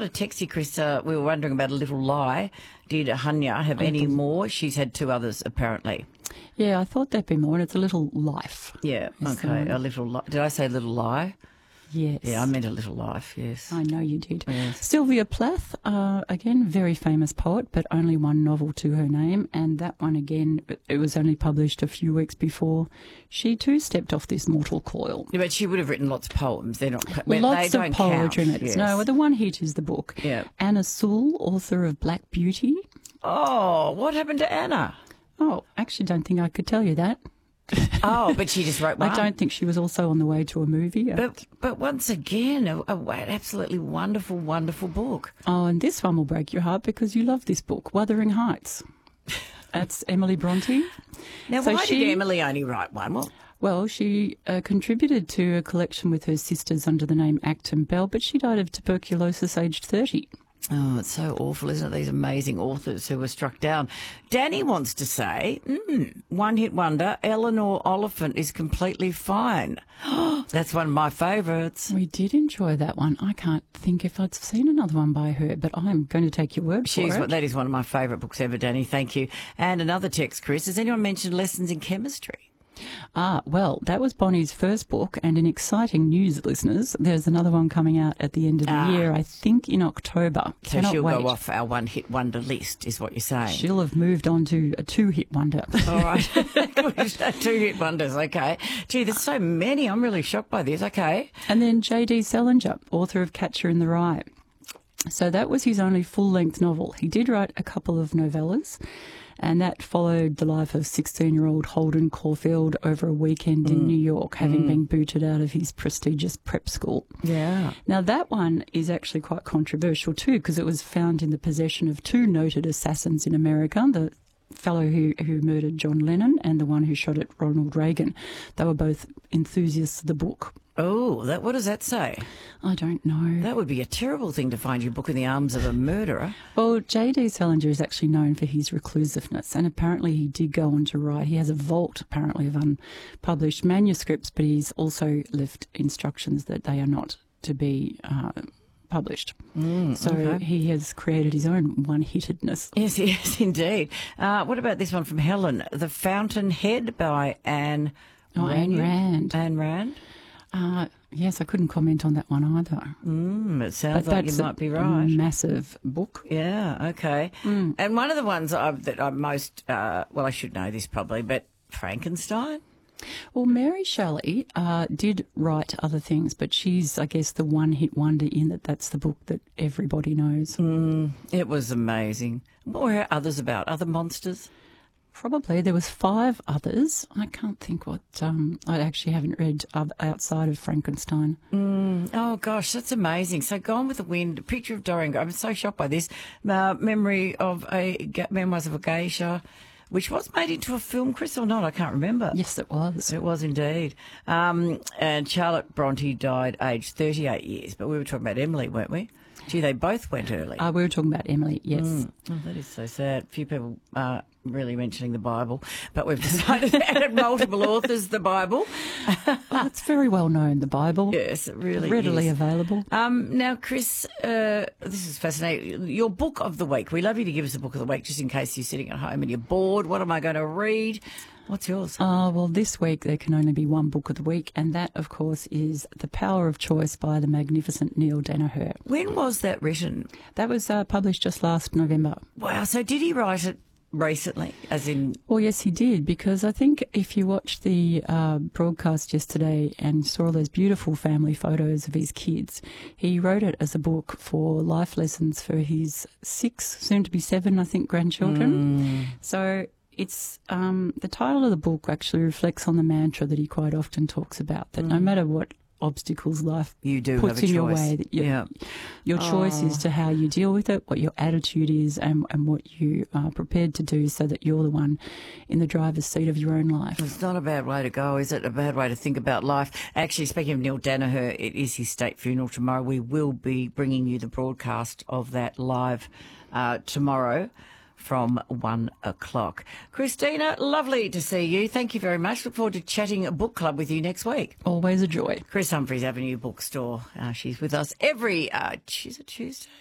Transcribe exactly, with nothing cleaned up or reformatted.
got a text here, Chris. Uh, we were wondering about A Little Lie. Did Hanya have any more? She's had two others, apparently. Yeah, I thought there'd be more, and it's A Little Life. Yeah, okay. A Little Lie. Did I say Little Lie? Yes. Yeah, I meant A Little Life, yes. I know you did. Yes. Sylvia Plath, uh, again, very famous poet, but only one novel to her name. And that one, again, it was only published a few weeks before. She too stepped off this mortal coil. Yeah, but she would have written lots of poems. They're not. Well, well, lots they of don't poetry count. in it. Yes. No, the one hit is the book. Yeah. Anna Sewell, author of Black Beauty. Oh, what happened to Anna? Oh, actually, don't think I could tell you that. Oh, but she just wrote one. I don't think she was also on the way to a movie. But but once again, a, a, an absolutely wonderful, wonderful book. Oh, and this one will break your heart because you love this book, Wuthering Heights. That's Emily Bronte. Now, So why she- did Emily only write one? Well, Well, she uh, contributed to a collection with her sisters under the name Acton Bell, but she died of tuberculosis aged thirty. oh, it's so awful, isn't it? These amazing authors who were struck down. Danny wants to say, mm, one hit wonder, Eleanor Oliphant is completely fine. That's one of my favourites. We did enjoy that one. I can't think if I'd seen another one by her, but I'm going to take your word She's, for it. that is one of my favourite books ever, Danny. Thank you. And another text, Chris. Has anyone mentioned Lessons in Chemistry? Ah, well, that was Bonnie's first book, and in exciting news, listeners, there's another one coming out at the end of the Ah. year, I think in October. So Cannot she'll wait. go off our one hit wonder list, is what you're saying. She'll have moved on to a two-hit wonder. All right. Two hit wonders, okay. Gee, there's so many. I'm really shocked by this. Okay. And then J D Salinger, author of Catcher in the Rye. So that was his only full-length novel. He did write a couple of novellas, and that followed the life of sixteen-year-old Holden Caulfield over a weekend in New York, having been booted out of his prestigious prep school. Yeah. Now, that one is actually quite controversial too, because it was found in the possession of two noted assassins in America, the fellow who, who murdered John Lennon and the one who shot at Ronald Reagan. They were both enthusiasts of the book. Oh, that. What does that say? I don't know. That would be a terrible thing to find your book in the arms of a murderer. Well, J D Salinger is actually known for his reclusiveness, and apparently he did go on to write. He has a vault, apparently, of unpublished manuscripts, but he's also left instructions that they are not to be uh, published. Mm, so okay. he has created his own one-hittedness. Yes, yes, indeed. Uh, what about this one from Helen? The Fountainhead by Anne Oh, Ayn Rand. Anne Rand? Uh, yes, I couldn't comment on that one either. Mm, it sounds But like you that's might be a right. massive book. Yeah, okay. Mm. And one of the ones I've, that I'm most, uh, well, I should know this probably, but Frankenstein? Well, Mary Shelley uh, did write other things, but she's, I guess, the one-hit wonder in that that's the book that everybody knows. Mm, it was amazing. What were others about? Other monsters? Probably. There was five others. I can't think what um, I actually haven't read oth- outside of Frankenstein. Mm, oh, gosh, that's amazing. So Gone with the Wind, A Picture of Dorian Gray. I'm so shocked by this. Uh, memory of a Memoirs of a Geisha, which was made into a film, Chris, or not? I can't remember. Yes, it was. It was indeed. Um, and Charlotte Bronte died aged thirty-eight years, but we were talking about Emily, weren't we? Gee, they both went early. Uh, we were talking about Emily, yes. Mm. Oh, that is so sad. A few people are really mentioning the Bible, but we've decided to add multiple authors the Bible. Well, it's very well known, the Bible. Yes, it really Readily is. available. Um, now, Chris, uh, this is fascinating. Your book of the week. We love you to give us a book of the week just in case you're sitting at home and you're bored. What am I going to read? What's yours? Uh, well, this week there can only be one book of the week, and that, of course, is The Power of Choice by the magnificent Neil Danaher. When was that written? That was uh, published just last November. Wow, so did he write it recently, as in... Well, yes, he did, because I think if you watched the uh, broadcast yesterday and saw all those beautiful family photos of his kids, he wrote it as a book for life lessons for his six, soon to be seven, I think, grandchildren. Mm. So it's um, the title of the book actually reflects on the mantra that he quite often talks about, that Mm. no matter what obstacles life You do puts have a in your choice. way, that your, Yeah. your choice Oh. is to how you deal with it, what your attitude is, and, and what you are prepared to do so that you're the one in the driver's seat of your own life. It's not a bad way to go, is it? A bad way to think about life. Actually, speaking of Neil Danaher, it is his state funeral tomorrow. We will be bringing you the broadcast of that live uh, tomorrow from one o'clock. Christina, lovely to see you. Thank you very much. Look forward to chatting a book club with you next week. Always a joy. Chris Humphreys Avenue Bookstore. Uh, she's with us every uh, she's a Tuesday.